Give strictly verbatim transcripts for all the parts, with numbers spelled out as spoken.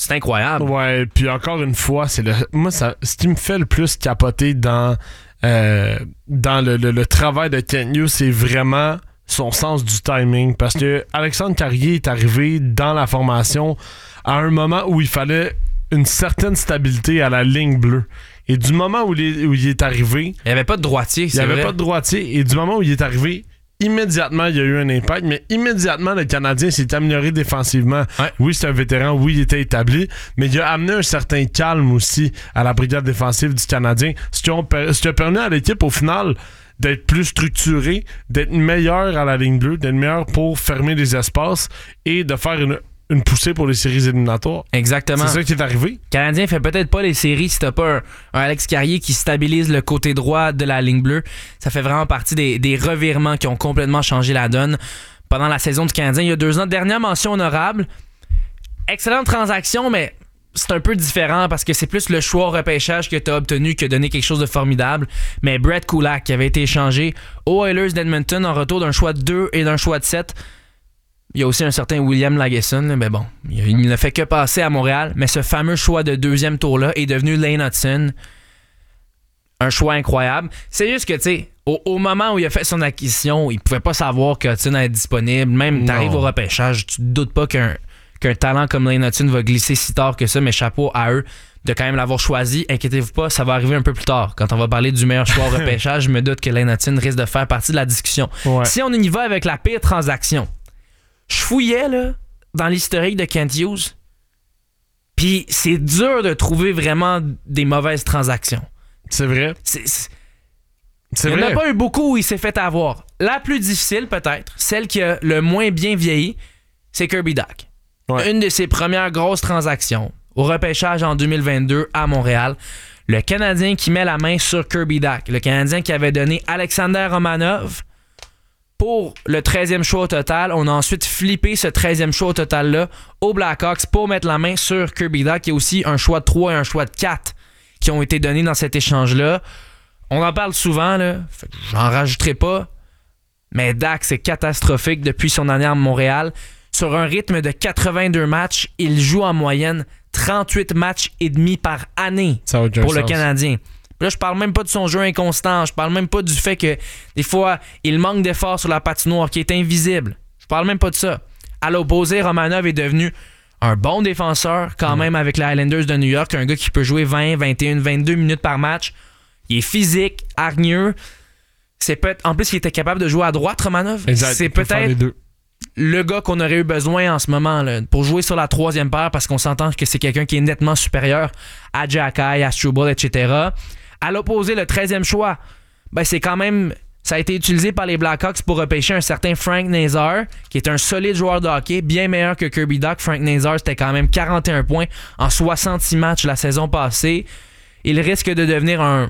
C'est incroyable. Ouais, puis encore une fois, c'est le moi, ça, ce qui me fait le plus capoter dans, euh, dans le, le, le travail de Kent Hughes, c'est vraiment son sens du timing. Parce que Alexandre Carrier est arrivé dans la formation à un moment où il fallait une certaine stabilité à la ligne bleue. Et du moment où il est, où il est arrivé... Il n'y avait pas de droitier, c'est Il n'y avait vrai. pas de droitier. Et du moment où il est arrivé... Immédiatement, il y a eu un impact, mais immédiatement, le Canadien s'est amélioré défensivement. Ouais. Oui, c'est un vétéran, oui, il était établi, mais il a amené un certain calme aussi à la brigade défensive du Canadien, ce qui, ont, ce qui a permis à l'équipe, au final, d'être plus structurée, d'être meilleure à la ligne bleue, d'être meilleure pour fermer les espaces et de faire une, une poussée pour les séries éliminatoires. Exactement. C'est ça qui est arrivé. Le Canadien fait peut-être pas les séries si t'as pas un, un Alex Carrier qui stabilise le côté droit de la ligne bleue. Ça fait vraiment partie des, des revirements qui ont complètement changé la donne pendant la saison du Canadien il y a deux ans. Dernière mention honorable. Excellente transaction, mais c'est un peu différent parce que c'est plus le choix au repêchage que t'as obtenu qui a donné quelque chose de formidable. Mais Brett Kulak qui avait été échangé aux Oilers d'Edmonton en retour d'un choix de deux et d'un choix de sept. Il y a aussi un certain William Lagesson, mais bon, il ne fait que passer à Montréal. Mais ce fameux choix de deuxième tour-là est devenu Lane Hutson. Un choix incroyable. C'est juste que, tu sais, au, au moment où il a fait son acquisition, il pouvait pas savoir que Hutson allait être disponible. Même, t'arrives au repêchage, tu te doutes pas qu'un, qu'un talent comme Lane Hutson va glisser si tard que ça, mais chapeau à eux de quand même l'avoir choisi. Inquiétez-vous pas, ça va arriver un peu plus tard. Quand on va parler du meilleur choix au repêchage, je me doute que Lane Hutson risque de faire partie de la discussion. Ouais. Si on y va avec la pire transaction, je fouillais là, dans l'historique de Kent Hughes, puis c'est dur de trouver vraiment des mauvaises transactions. C'est vrai. C'est, c'est... C'est Il n'y en vrai. a pas eu beaucoup où il s'est fait avoir. La plus difficile, peut-être, celle qui a le moins bien vieilli, c'est Kirby Dach. Ouais. Une de ses premières grosses transactions au repêchage en deux mille vingt-deux à Montréal. Le Canadien qui met la main sur Kirby Dach. Le Canadien qui avait donné Alexander Romanov pour le treizième choix au total. On a ensuite flippé ce treizième choix au total-là aux Blackhawks pour mettre la main sur Kirby Dach. Il y a aussi un choix de trois et un choix de quatre qui ont été donnés dans cet échange-là. On en parle souvent, là. Fait que j'en rajouterai pas. Mais Dach, c'est catastrophique depuis son année à Montréal. Sur un rythme de quatre-vingt-deux matchs, il joue en moyenne trente-huit matchs et demi par année Ça a aucun pour le sens. Canadien. Puis là, je parle même pas de son jeu inconstant. Je parle même pas du fait que des fois, il manque d'effort sur la patinoire, qui est invisible. Je parle même pas de ça. À l'opposé, Romanov est devenu un bon défenseur quand mmh. même avec les Islanders de New York. Un gars qui peut jouer vingt, vingt et un, vingt-deux minutes par match. Il est physique, hargneux. C'est peut- en plus, il était capable de jouer à droite, Romanov. Exact. C'est Il peut faire les peut-être deux. le gars qu'on aurait eu besoin en ce moment là, pour jouer sur la troisième paire parce qu'on s'entend que c'est quelqu'un qui est nettement supérieur à Xhekaj, à Struble, et cetera. À l'opposé, le treizième choix, ben c'est quand même... Ça a été utilisé par les Blackhawks pour repêcher un certain Frank Nazar, qui est un solide joueur de hockey, bien meilleur que Kirby Dach. Frank Nazar, c'était quand même quarante et un points en soixante-six matchs la saison passée. Il risque de devenir un...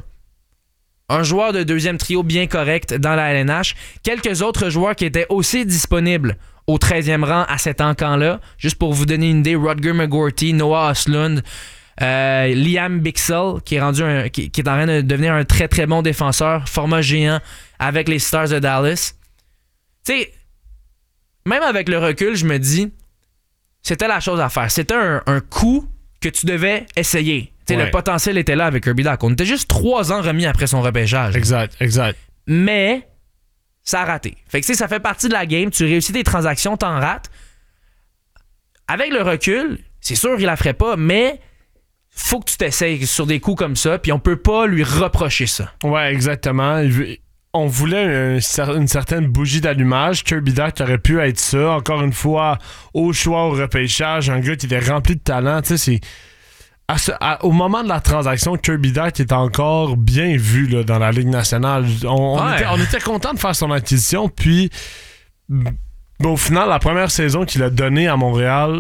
un joueur de deuxième trio bien correct dans la L N H. Quelques autres joueurs qui étaient aussi disponibles au treizième rang à cet encamp-là. Juste pour vous donner une idée, Rutger McGourty, Noah Östlund, euh, Liam Bichsel, qui est, rendu un, qui, qui est en train de devenir un très très bon défenseur, format géant avec les Stars de Dallas. Tu sais, même avec le recul, je me dis, c'était la chose à faire. C'était un, un coup que tu devais essayer. Ouais. Le potentiel était là avec Kirby Dach. On était juste trois ans remis après son repêchage. Exact, exact. Mais ça a raté. Fait que ça fait partie de la game. Tu réussis des transactions, t'en rates. Avec le recul, c'est sûr qu'il la ferait pas, mais faut que tu t'essayes sur des coups comme ça, puis on peut pas lui reprocher ça. Ouais, exactement. On voulait un, une certaine bougie d'allumage. Kirby Dach aurait pu être ça. Encore une fois, au choix, au repêchage, un gars qui était rempli de talent. Tu sais, c'est... À ce, à, au moment de la transaction, Kirby Dach est encore bien vu là, dans la Ligue nationale. On, on, ouais. était, on était content de faire son acquisition, puis ben, au final, la première saison qu'il a donnée à Montréal,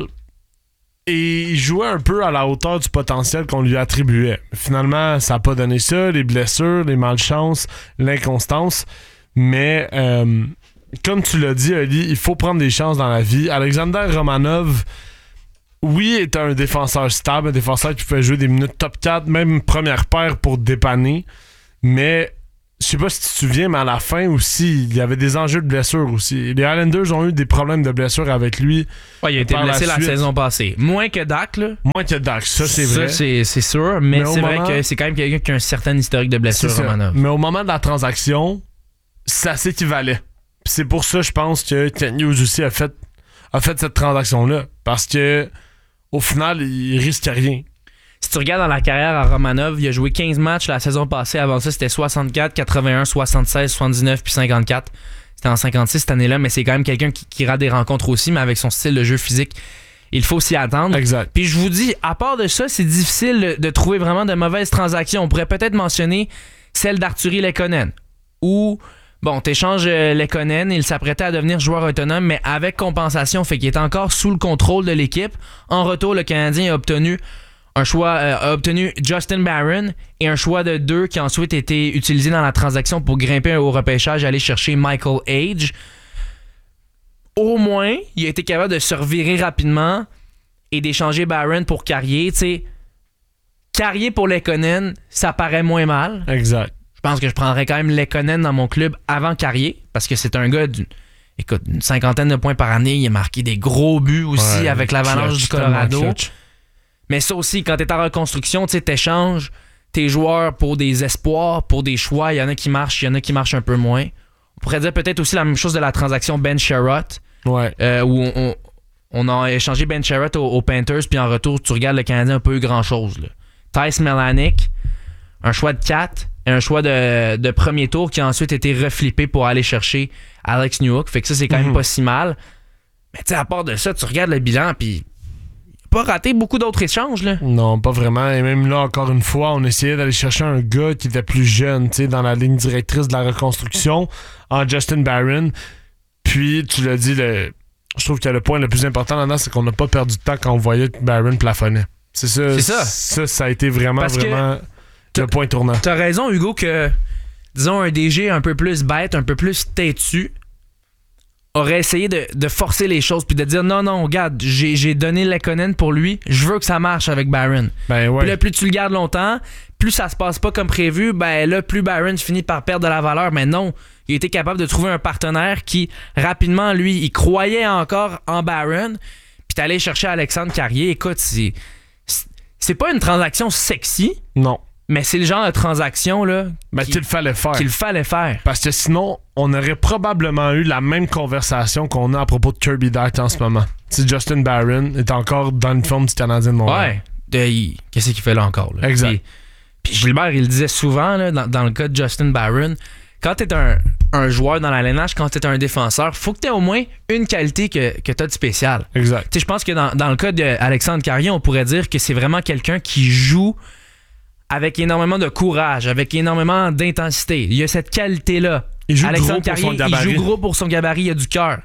et il jouait un peu à la hauteur du potentiel qu'on lui attribuait. Finalement, ça n'a pas donné ça, les blessures, les malchances, l'inconstance, mais euh, comme tu l'as dit, Ali, il faut prendre des chances dans la vie. Alexander Romanov, oui, est un défenseur stable, un défenseur qui pouvait jouer des minutes top quatre, même première paire pour dépanner, mais je sais pas si tu te souviens, mais à la fin aussi, il y avait des enjeux de blessures aussi. Les Islanders ont eu des problèmes de blessures avec lui. Ouais, il a été blessé la, la saison passée. Moins que Dak, là. Moins que Dak, ça c'est ça, vrai. Ça, c'est, c'est sûr, mais, mais c'est moment, vrai que c'est quand même quelqu'un qui a un certain historique de blessures, Romanov. Mais au moment de la transaction, ça s'équivalait. Puis c'est pour ça, je pense que Kent Hughes aussi a fait, a fait cette transaction-là. Parce que au final, il risque rien. Si tu regardes dans la carrière à Romanov, il a joué quinze matchs la saison passée. Avant ça, c'était soixante-quatre, quatre-vingt-un, soixante-seize, soixante-dix-neuf puis cinquante-quatre. C'était en cinquante-six cette année-là, mais c'est quand même quelqu'un qui, qui rate des rencontres aussi, mais avec son style de jeu physique, il faut s'y attendre. Exact. Puis je vous dis, à part de ça, c'est difficile de trouver vraiment de mauvaises transactions. On pourrait peut-être mentionner celle d'Artturi Lehkonen, où, bon, t'échanges Lehkonen, il s'apprêtait à devenir joueur autonome, mais avec compensation, fait qu'il est encore sous le contrôle de l'équipe. En retour, le Canadien a obtenu un choix, euh, a obtenu Justin Barron et un choix de deux qui a ensuite été utilisé dans la transaction pour grimper au repêchage et aller chercher Michael Age. Au moins, il a été capable de se revirer rapidement et d'échanger Barron pour Carrier. Tu sais, Carrier pour Lehkonen, ça paraît moins mal. Exact. Je pense que je prendrais quand même Lehkonen dans mon club avant Carrier parce que c'est un gars d'une, écoute, une cinquantaine de points par année. Il a marqué des gros buts aussi ouais, avec l'Avalanche du Colorado. Clutch. Mais ça aussi, quand t'es en reconstruction, tu échanges tes joueurs pour des espoirs, pour des choix. Il y en a qui marchent, il y en a qui marchent un peu moins. On pourrait dire peut-être aussi la même chose de la transaction Ben Sherratt, ouais. euh, où on, on a échangé Ben Sherratt aux, aux Panthers, puis en retour, tu regardes le Canadien, n'a pas eu grand-chose. Là. Theis Melanick, un choix de quatre et un choix de, de premier tour qui a ensuite été reflippé pour aller chercher Alex Newhook. Fait que ça, c'est quand mm-hmm. même pas si mal. Mais tu sais, à part de ça, tu regardes le bilan, puis pas raté beaucoup d'autres échanges, là. Non, pas vraiment. Et même là, encore une fois, on essayait d'aller chercher un gars qui était plus jeune, tu sais, dans la ligne directrice de la reconstruction, en Justin Barron. Puis, tu l'as dit, le... je trouve que le point le plus important là-dedans, c'est qu'on n'a pas perdu de temps quand on voyait que Barron plafonnait. C'est ça. C'est ça. Ça, ça a été vraiment, Parce vraiment le point tournant. T'as raison, Hugo, que, disons, un D G un peu plus bête, un peu plus têtu, aurait essayé de, de forcer les choses puis de dire non, non, regarde, j'ai, j'ai donné Lehkonen pour lui, je veux que ça marche avec Barron. Ben ouais. Puis là, plus tu le gardes longtemps, plus ça se passe pas comme prévu, ben là, plus Barron finit par perdre de la valeur. Mais non, il a été capable de trouver un partenaire qui, rapidement, lui, il croyait encore en Barron. Puis t'es allé chercher Alexandre Carrier. Écoute, c'est, c'est pas une transaction sexy. Non. Mais c'est le genre de transaction là, ben, qui, qu'il fallait faire. Qu'il fallait faire. Parce que sinon, on aurait probablement eu la même conversation qu'on a à propos de Kirby Dach en ce moment. Si Justin Barron est encore dans une forme du Canadien de Montréal. Ouais. De, il, qu'est-ce qu'il fait là encore? Là? Exact. Puis, puis Gilbert, il le disait souvent là, dans, dans le cas de Justin Barron, quand t'es un, un joueur dans la L N H, quand t'es un défenseur, faut que t'aies au moins une qualité que, que t'as de spécial. Exact. Je pense que dans, dans le cas d'Alexandre Carrier, on pourrait dire que c'est vraiment quelqu'un qui joue avec énormément de courage, avec énormément d'intensité. Il y a cette qualité-là. Il joue Alexandre gros pour Carrier, son gabarit. Il joue gros pour son gabarit, il a du cœur.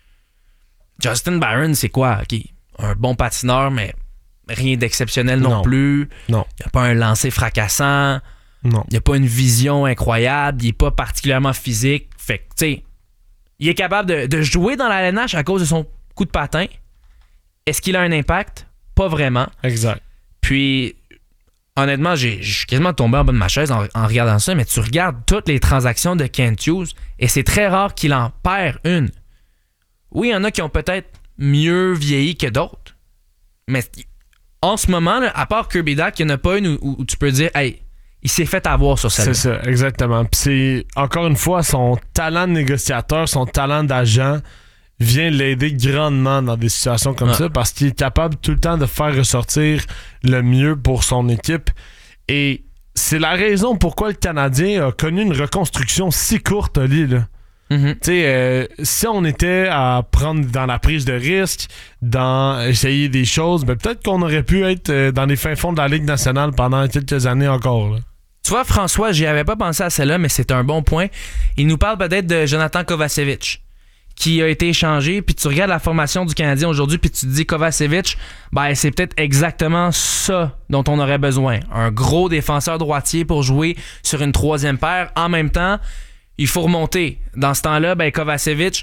Justin Barron, c'est quoi? Okay. Un bon patineur, mais rien d'exceptionnel non, non plus. Non. Il n'y a pas un lancer fracassant. Non. Il n'y a pas une vision incroyable. Il n'est pas particulièrement physique. Fait que, tu sais, il est capable de, de jouer dans la L N H à cause de son coup de patin. Est-ce qu'il a un impact? Pas vraiment. Exact. Puis, honnêtement, j'ai, je suis quasiment tombé en bas de ma chaise en, en regardant ça, mais tu regardes toutes les transactions de Kent Hughes et c'est très rare qu'il en perd une. Oui, il y en a qui ont peut-être mieux vieilli que d'autres, mais en ce moment, là, à part Kirby Dach, il n'y en a pas une où, où tu peux dire « Hey, il s'est fait avoir sur celle-là. » C'est ça, exactement. Puis c'est, encore une fois, son talent de négociateur, son talent d'agent vient l'aider grandement dans des situations comme ouais. ça parce qu'il est capable tout le temps de faire ressortir le mieux pour son équipe. Et c'est la raison pourquoi le Canadien a connu une reconstruction si courte, Oli, là. Mm-hmm. Tu sais, euh, si on était à prendre dans la prise de risque, dans essayer des choses, ben peut-être qu'on aurait pu être dans les fins fonds de la Ligue nationale pendant quelques années encore, là. Tu vois, François, j'y avais pas pensé à celle-là, mais c'est un bon point. Il nous parle peut-être de Jonathan Kovacevic, qui a été échangé, puis tu regardes la formation du Canadien aujourd'hui, puis tu te dis Kovacevic, ben c'est peut-être exactement ça dont on aurait besoin. Un gros défenseur droitier pour jouer sur une troisième paire. En même temps, il faut remonter. Dans ce temps-là, ben Kovacevic,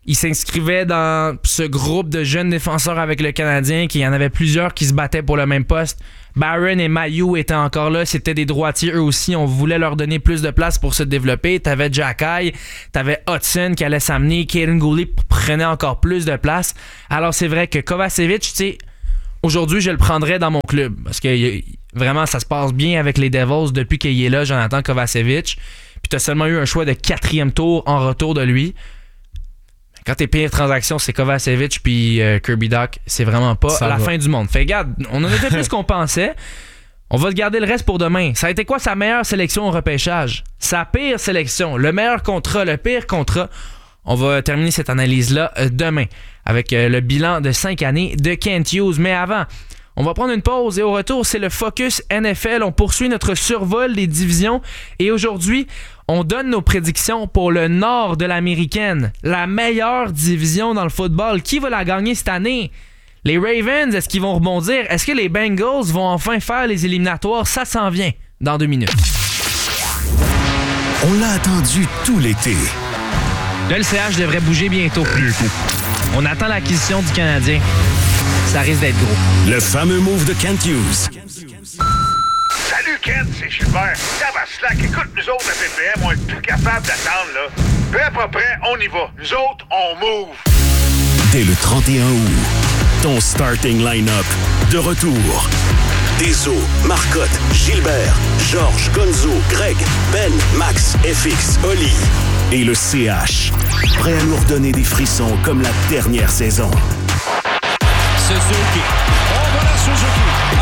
il s'inscrivait dans ce groupe de jeunes défenseurs avec le Canadien, qu'il y en avait plusieurs qui se battaient pour le même poste. Barron et Mailloux étaient encore là, c'était des droitiers eux aussi, on voulait leur donner plus de place pour se développer. T'avais Jacky, t'avais Hudson qui allait s'amener, Kaden Guhle prenait encore plus de place. Alors c'est vrai que Kovacevic, tu sais, aujourd'hui je le prendrais dans mon club, parce que vraiment ça se passe bien avec les Devils depuis qu'il est là, Jonathan Kovacevic. Puis t'as seulement eu un choix de quatrième tour en retour de lui. Quand tes pires transactions, c'est Kovacevic puis euh, Kirby Dach, c'est vraiment pas ça la va. fin du monde. Fait regarde, on en a fait plus qu'on pensait. On va se garder le reste pour demain. Ça a été quoi sa meilleure sélection au repêchage? Sa pire sélection, le meilleur contrat, le pire contrat. On va terminer cette analyse-là euh, demain avec euh, le bilan de cinq années de Kent Hughes. Mais avant, on va prendre une pause et au retour, c'est le Focus N F L. On poursuit notre survol des divisions et aujourd'hui, on donne nos prédictions pour le nord de l'américaine, la meilleure division dans le football. Qui va la gagner cette année? Les Ravens, est-ce qu'ils vont rebondir? Est-ce que les Bengals vont enfin faire les éliminatoires? Ça s'en vient dans deux minutes. On l'a attendu tout l'été. Le L C H devrait bouger bientôt. On attend l'acquisition du Canadien. Ça risque d'être gros. Le fameux move de Kent Hughes. Salut Kent, c'est Gilbert. Ça va slack. Écoute, nous autres, à P P M, on est plus capable d'attendre, là. Peu à peu près, on y va. Nous autres, on move. Dès le trente et un août, ton starting line-up de retour. Deso, Marcotte, Gilbert, Georges, Gonzo, Greg, Ben, Max, F X, Oli et le C H. Prêt à nous redonner des frissons comme la dernière saison. Suzuki. Oh, voilà Suzuki.